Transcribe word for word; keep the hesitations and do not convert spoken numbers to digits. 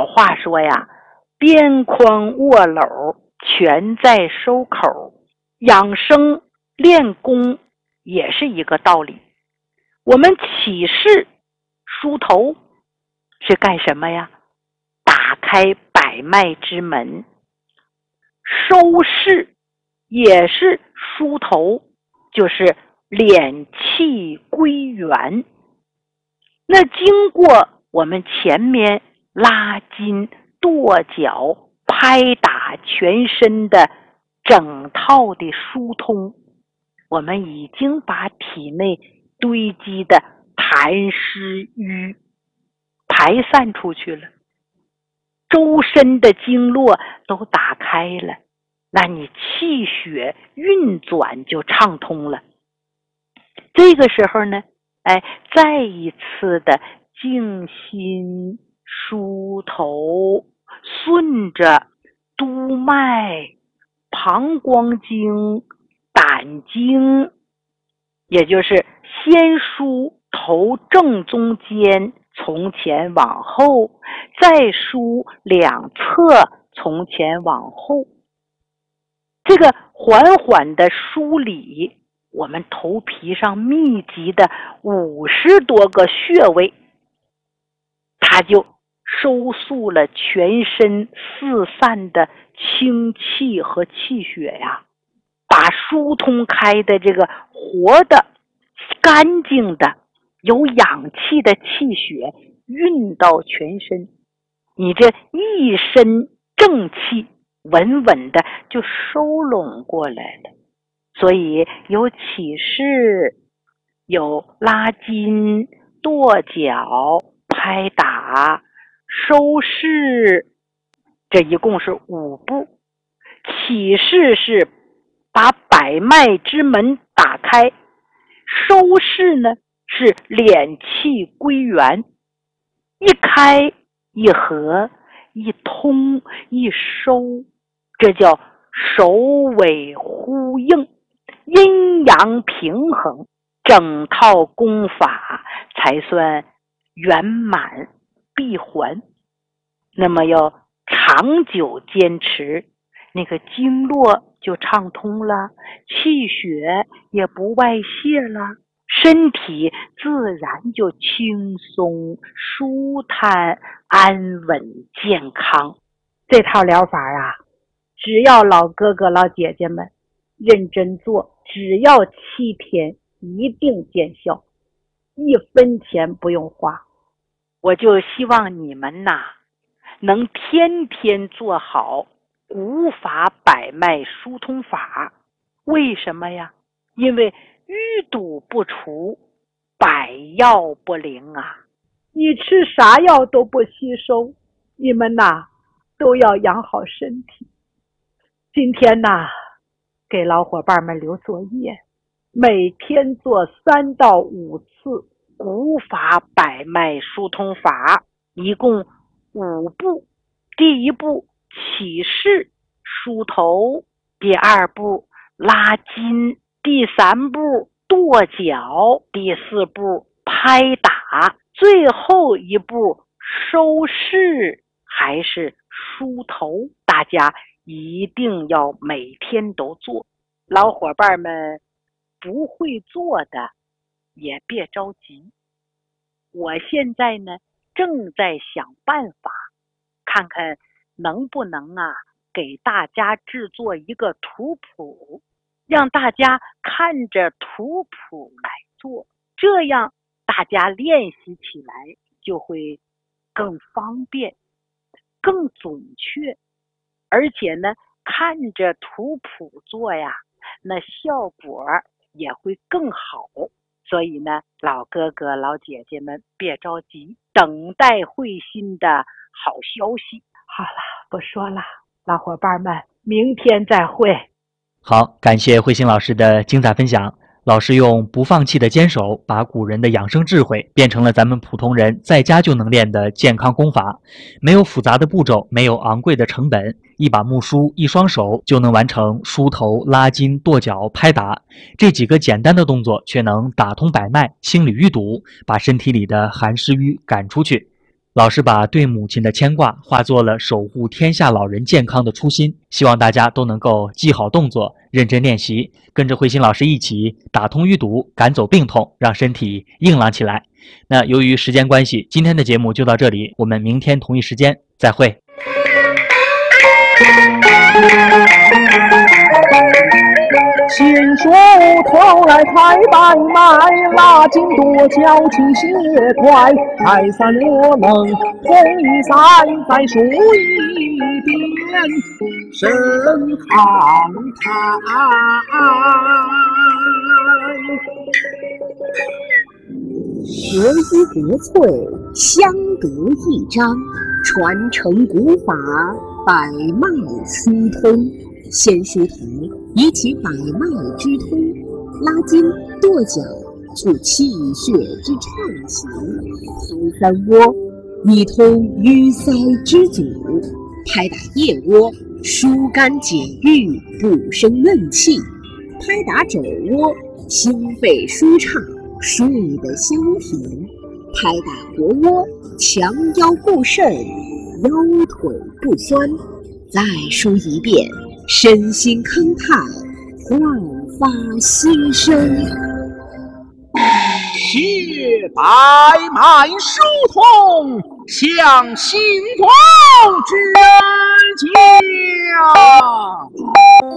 话说呀，边框卧篓全在收口，养生练功也是一个道理。我们起事梳头是干什么呀？打开百脉之门。收事也是梳头，就是敛气归元。那经过我们前面拉筋、跺脚、拍打全身的整套的疏通，我们已经把体内堆积的痰湿瘀排散出去了，周身的经络都打开了，那你气血运转就畅通了。这个时候呢，哎，再一次的静心梳头，顺着督脉、膀胱经、胆经，也就是先梳头正中间，从前往后，再梳两侧，从前往后。这个缓缓的梳理我们头皮上密集的五十多个穴位，它就收束了全身四散的清气和气血呀，把疏通开的这个活的、干净的、有氧气的气血运到全身，你这一身正气稳稳的就收拢过来了。所以有起事，有拉筋、跺脚、拍打、收事，这一共是五步。起事是把百脉之门打开，收事呢是敛气归元，一开一合，一通一收，这叫首尾呼应，阴阳平衡，整套功法才算圆满闭环。那么要长久坚持，那个经络就畅通了，气血也不外泄了，身体自然就轻松、舒坦、安稳、健康。这套疗法啊，只要老哥哥老姐姐们认真做，只要七天一定见效，一分钱不用花。我就希望你们呐，能天天做好古法百脉疏通法。为什么呀？因为淤堵不除，百药不灵啊！你吃啥药都不吸收，你们呐都要养好身体。今天呐，给老伙伴们留作业，每天做三到五次古法百脉疏通法，一共五步。第一步起事梳头，第二步拉筋，第三步跺脚，第四步拍打，最后一步收事还是梳头。大家一定要每天都做。老伙伴们不会做的也别着急，我现在呢正在想办法，看看能不能啊给大家制作一个图谱，让大家看着图谱来做，这样大家练习起来就会更方便、更准确，而且呢看着图谱做呀，那效果也会更好。所以呢，老哥哥老姐姐们别着急，等待慧心的好消息。好了，不说了，老伙伴们明天再会。 好，感谢慧心老师的精彩分享。老师用不放弃的坚守，把古人的养生智慧变成了咱们普通人在家就能练的健康功法。没有复杂的步骤，没有昂贵的成本，一把木梳，一双手就能完成梳头、拉筋、跺脚、拍打这几个简单的动作，却能打通百脉，清理淤堵，把身体里的寒湿瘀赶出去。 老师把对母亲的牵挂化作了守护天下老人健康的初心，希望大家都能够记好动作，认真练习，跟着慧心老师一起打通淤堵，赶走病痛，让身体硬朗起来。那由于时间关系，今天的节目就到这里，我们明天同一时间再会。 先梳头来开白麦，拉筋多脚气血快。开三我们同一三，再数一遍，身康泰。 学医国粹，相得益彰，传承古法，百脉疏通。先梳头，以起百脉之通，拉筋跺脚，促气血之畅行；开三窝，以通淤塞之阻；拍打腋窝，疏肝解郁，补生润气；拍打肘窝，心肺舒畅，睡得香甜；拍打脖窝，强腰固肾，腰腿不酸。再梳一遍，身心康泰，焕发新生。 血百脉疏通，向心头之家。